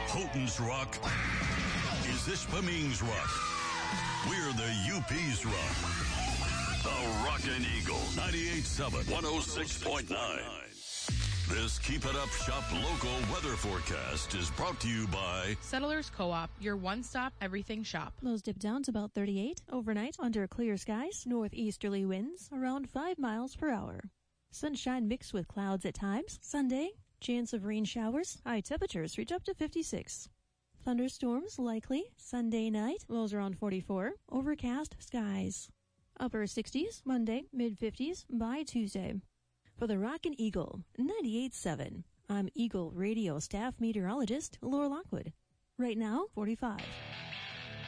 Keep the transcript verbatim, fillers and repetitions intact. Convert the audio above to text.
Houghton's Rock is Ishpeming's Rock. We're the U P's Rock. The Rockin' Eagle, ninety-eight point seven, one oh six point nine. This Keep It Up Shop local weather forecast is brought to you by Settlers Co-op, your one-stop everything shop. Lows dip down to about thirty-eight. Overnight, under clear skies, northeasterly winds around five miles per hour. Sunshine mixed with clouds at times. Sunday, chance of rain showers. High temperatures reach up to fifty-six. Thunderstorms likely. Sunday night, lows around forty-four. Overcast skies. Upper sixties, Monday, mid-fifties by Tuesday. For the Rockin' Eagle, ninety-eight point seven, I'm Eagle Radio staff meteorologist Laura Lockwood. Right now, forty-five.